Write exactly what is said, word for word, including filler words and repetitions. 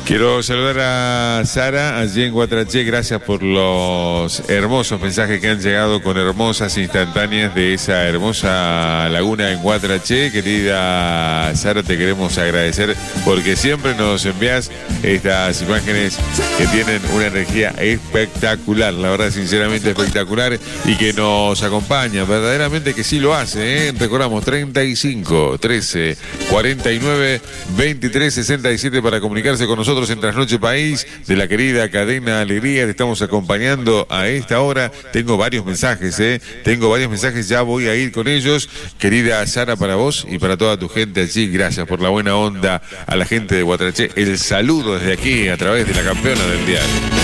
Quiero saludar a Sara allí en Guatraché. Gracias por los hermosos mensajes que han llegado con hermosas instantáneas de esa hermosa laguna en Guatraché. Querida Sara, te queremos agradecer porque siempre nos envías estas imágenes que tienen una energía espectacular, la verdad, sinceramente espectacular, y que nos acompaña, verdaderamente que sí lo hace, ¿eh? Recordamos treinta y cinco, trece, cuarenta y nueve, veintitrés, sesenta y siete para comunicarse con nosotros en Trasnoche País de la querida Cadena Alegría. Te estamos acompañando a esta hora. Tengo varios mensajes, ¿eh? Tengo varios mensajes, ya voy a ir con ellos. Querida Sara, para vos y para toda tu gente allí, gracias por la buena onda a la gente de Guatraché. El saludo desde aquí a través de la campeona del diario.